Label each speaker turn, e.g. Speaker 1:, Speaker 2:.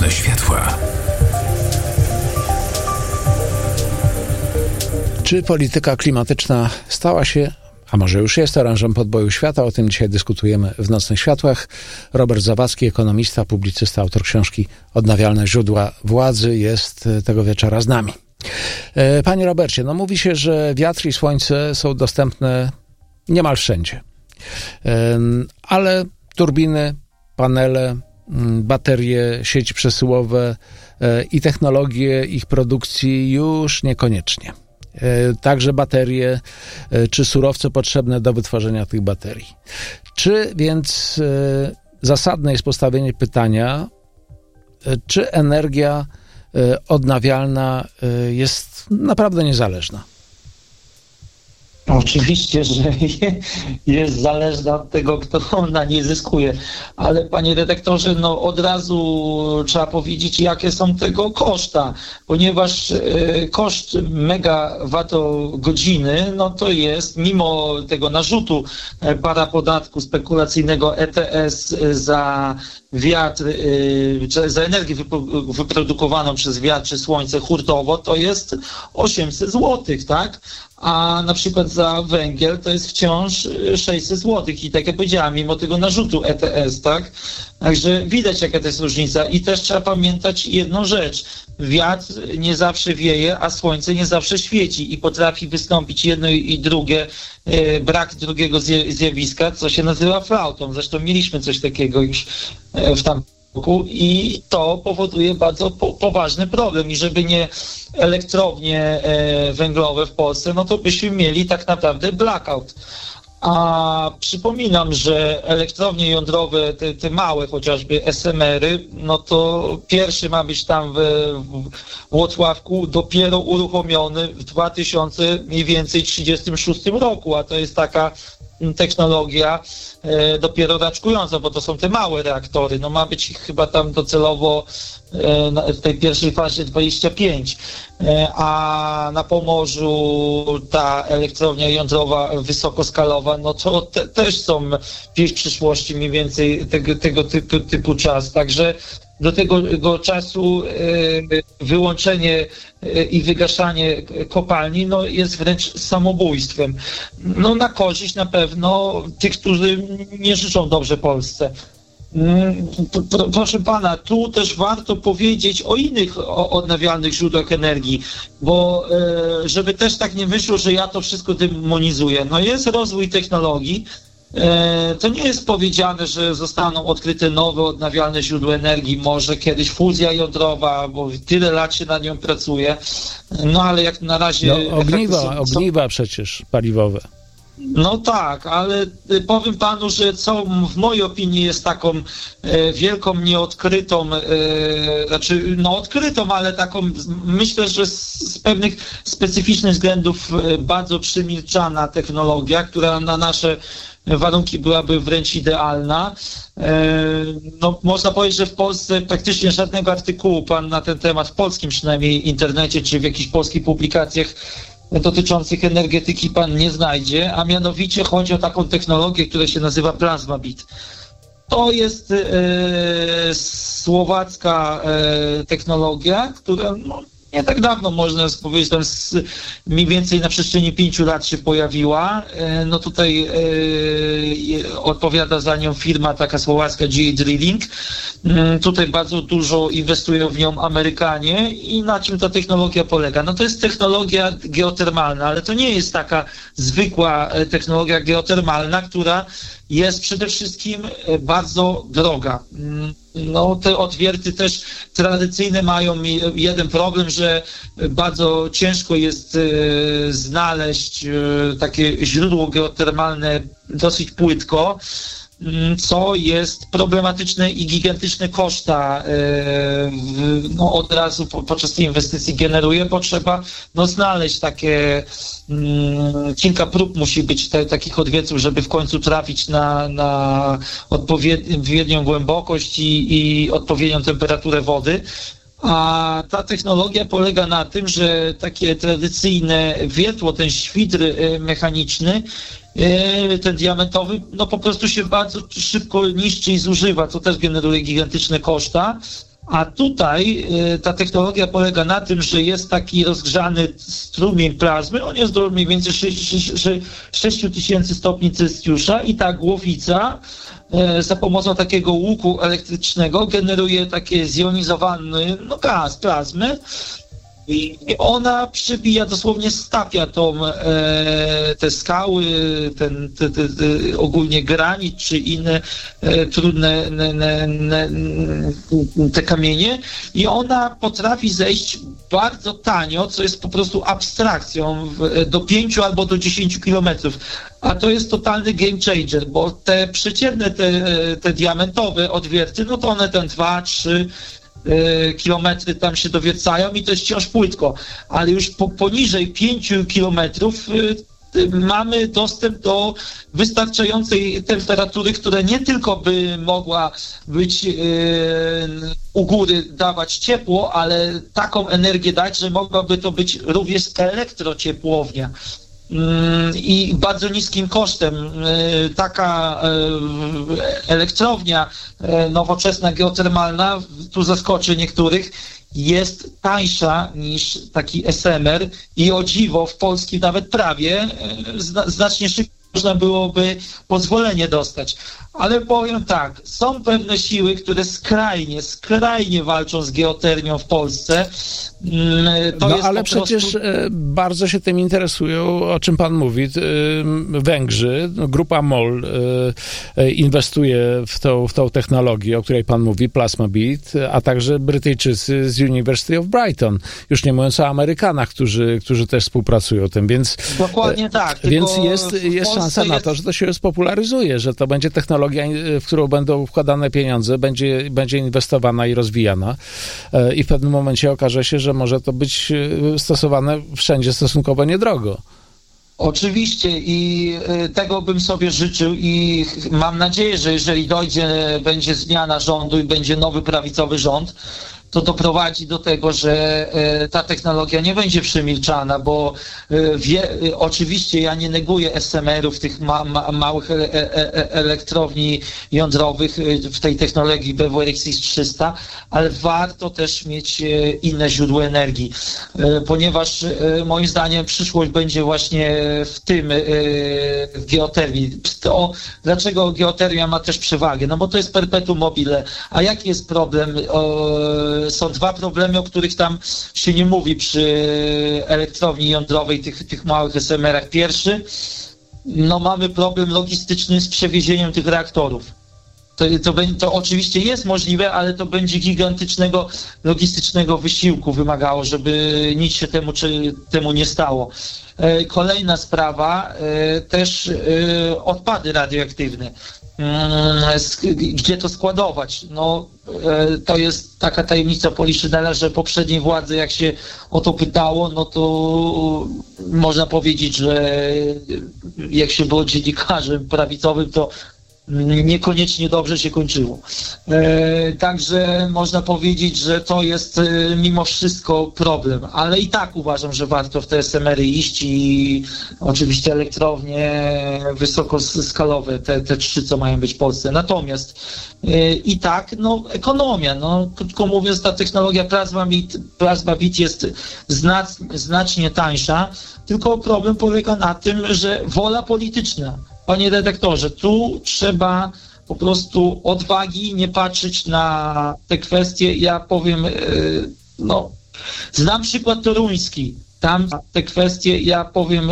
Speaker 1: Nocne światła.
Speaker 2: Czy polityka klimatyczna stała się, a może już jest orężem podboju świata? O tym dzisiaj dyskutujemy w Nocnych Światłach. Robert Zawadzki, ekonomista, publicysta, autor książki Odnawialne źródła władzy, jest tego wieczora z nami. Panie Robercie, no mówi się, że wiatr i słońce są dostępne niemal wszędzie. Ale turbiny, panele, baterie, sieci przesyłowe i technologie ich produkcji już niekoniecznie. Także baterie, czy surowce potrzebne do wytworzenia tych baterii. Czy więc zasadne jest postawienie pytania, czy energia odnawialna jest naprawdę niezależna?
Speaker 3: Oczywiście, że jest zależna od tego, kto na niej zyskuje. Ale panie redaktorze, no od razu trzeba powiedzieć, jakie są tego koszta, ponieważ koszt megawattogodziny, no to jest, mimo tego narzutu parapodatku spekulacyjnego ETS za wiatr, za energię wyprodukowaną przez wiatr czy słońce hurtowo, to jest 800 zł, tak? A na przykład za węgiel to jest wciąż 600 zł. I tak jak powiedziałem, mimo tego narzutu ETS, tak? Także widać, jaka to jest różnica. I też trzeba pamiętać jedną rzecz. Wiatr nie zawsze wieje, a słońce nie zawsze świeci i potrafi wystąpić jedno i drugie, brak drugiego zjawiska, co się nazywa flautą. Zresztą mieliśmy coś takiego już w tamtym roku i to powoduje bardzo poważny problem. I żeby nie elektrownie węglowe w Polsce, no to byśmy mieli tak naprawdę blackout. A przypominam, że elektrownie jądrowe, te małe chociażby SMR-y, no to pierwszy ma być tam w Włocławku dopiero uruchomiony w 2036 roku, a to jest taka technologia dopiero raczkująca, bo to są te małe reaktory. No ma być ich chyba tam docelowo w tej pierwszej fazie 25, a na Pomorzu ta elektrownia jądrowa wysokoskalowa, no to też są w przyszłości mniej więcej tego typu czas. Także do tego czasu wyłączenie i wygaszanie kopalni no jest wręcz samobójstwem. No na korzyść na pewno tych, którzy nie życzą dobrze Polsce. Proszę pana, tu też warto powiedzieć o innych odnawialnych źródłach energii, bo żeby też tak nie wyszło, że ja to wszystko demonizuję. No jest rozwój technologii. To nie jest powiedziane, że zostaną odkryte nowe odnawialne źródła energii, może kiedyś fuzja jądrowa, bo tyle lat się nad nią pracuje, no ale jak na razie...
Speaker 2: No, ogniwa przecież paliwowe.
Speaker 3: No tak, ale powiem panu, że co w mojej opinii jest taką wielką nieodkrytą, odkrytą, ale taką, myślę, że z pewnych specyficznych względów bardzo przymilczana technologia, która na nasze warunki byłaby wręcz idealna. No, można powiedzieć, że w Polsce praktycznie żadnego artykułu pan na ten temat, w polskim przynajmniej internecie, czy w jakichś polskich publikacjach dotyczących energetyki pan nie znajdzie, a mianowicie chodzi o taką technologię, która się nazywa Plasmabit. To jest słowacka technologia, która nie tak dawno, można powiedzieć, tam mniej więcej na przestrzeni 5 lat się pojawiła. No tutaj odpowiada za nią firma taka słowacka GE Drilling. Tutaj bardzo dużo inwestują w nią Amerykanie i na czym ta technologia polega? No to jest technologia geotermalna, ale to nie jest taka zwykła technologia geotermalna, która jest przede wszystkim bardzo droga. No, te odwierty też tradycyjne mają jeden problem, że bardzo ciężko jest znaleźć takie źródło geotermalne dosyć płytko, co jest problematyczne i gigantyczne koszta od razu podczas tej inwestycji generuje, bo trzeba znaleźć takie kilka prób musi być takich odwiertów, żeby w końcu trafić na odpowiednią głębokość i odpowiednią temperaturę wody. A ta technologia polega na tym, że takie tradycyjne wiertło, ten świdr mechaniczny, ten diamentowy, no po prostu się bardzo szybko niszczy i zużywa, co też generuje gigantyczne koszta. A tutaj ta technologia polega na tym, że jest taki rozgrzany strumień plazmy, on jest do mniej więcej 6000 stopni Celsjusza i ta głowica za pomocą takiego łuku elektrycznego generuje takie zjonizowany gaz, plazmę, i ona przebija, dosłownie stapia te skały, ogólnie granit czy inne trudne te kamienie, i ona potrafi zejść bardzo tanio, co jest po prostu abstrakcją, do 5 albo do 10 kilometrów. A to jest totalny game changer, bo te przeciętne, te diamentowe odwierty, no to one 2-3 kilometry tam się dowiercają i to jest wciąż płytko, ale już poniżej 5 kilometrów mamy dostęp do wystarczającej temperatury, która nie tylko by mogła być u góry dawać ciepło, ale taką energię dać, że mogłaby to być również elektrociepłownia. I bardzo niskim kosztem taka elektrownia nowoczesna, geotermalna, tu zaskoczy niektórych, jest tańsza niż taki SMR i o dziwo w polskim nawet prawie znacznie szybciej można byłoby pozwolenie dostać. Ale powiem tak, są pewne siły, które skrajnie walczą z geotermią w Polsce.
Speaker 2: Ale przecież bardzo się tym interesują, o czym pan mówi. Węgrzy, grupa MOL inwestuje w tą technologię, o której pan mówi, Plasmabit, a także Brytyjczycy z University of Brighton. Już nie mówiąc o Amerykanach, którzy też współpracują tym, więc...
Speaker 3: Dokładnie tak.
Speaker 2: Więc jest szansa na to, że to się spopularyzuje, że to będzie technologia, w którą będą wkładane pieniądze, będzie inwestowana i rozwijana i w pewnym momencie okaże się, że może to być stosowane wszędzie stosunkowo niedrogo.
Speaker 3: Oczywiście i tego bym sobie życzył i mam nadzieję, że jeżeli będzie zmiana rządu i będzie nowy prawicowy rząd, to doprowadzi do tego, że ta technologia nie będzie przemilczana, bo oczywiście ja nie neguję SMR-ów, tych małych elektrowni jądrowych w tej technologii BWRX 300, ale warto też mieć inne źródła energii, ponieważ moim zdaniem przyszłość będzie właśnie w geotermii. Dlaczego geotermia ma też przewagę? No bo to jest perpetuum mobile. A jaki jest problem? Są dwa problemy, o których tam się nie mówi przy elektrowni jądrowej, tych małych SMR-ach. Pierwszy, mamy problem logistyczny z przewiezieniem tych reaktorów. To oczywiście jest możliwe, ale to będzie gigantycznego logistycznego wysiłku wymagało, żeby nic się temu nie stało. Kolejna sprawa, też odpady radioaktywne. Gdzie to składować? To jest taka tajemnica Poliszynela, że poprzedniej władzy, jak się o to pytało, to można powiedzieć, że jak się było dziennikarzem prawicowym, to niekoniecznie dobrze się kończyło. Także można powiedzieć, że to jest mimo wszystko problem, ale i tak uważam, że warto w te SMR-y iść i oczywiście elektrownie wysokoskalowe, te 3, co mają być w Polsce. Natomiast i tak, ekonomia, krótko mówiąc, ta technologia Plasmabit jest znacznie tańsza, tylko problem polega na tym, że wola polityczna. Panie redaktorze, tu trzeba po prostu odwagi, nie patrzeć na te kwestie. Ja powiem, znam przykład toruński. Tam te kwestie,